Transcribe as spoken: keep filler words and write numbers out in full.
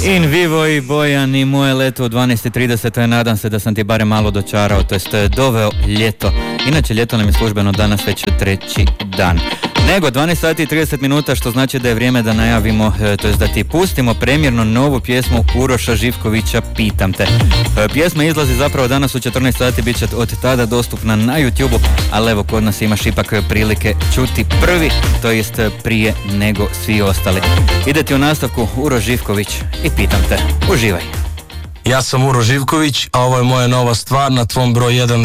In vivo i Bojan i moje leto u dvanaest i trideset, nadam se da sam ti barem malo dočarao, to jest doveo ljeto. Inače ljeto nam je službeno danas već treći dan. Nego dvanaest sati i trideset minuta, što znači da je vrijeme da najavimo, to jest da ti pustimo premjerno novu pjesmu Uroša Živkovića, Pitam te. Pjesma izlazi zapravo danas u četrnaest sati, bit će od tada dostupna na YouTube-u, ali evo kod nas imaš ipak prilike čuti prvi, to jest prije nego svi ostali. Ide ti u nastavku Uroš Živković i Pitam te. Uživaj. Ja sam Uroš Živković, a ovo je moja nova stvar na tvom broj jedan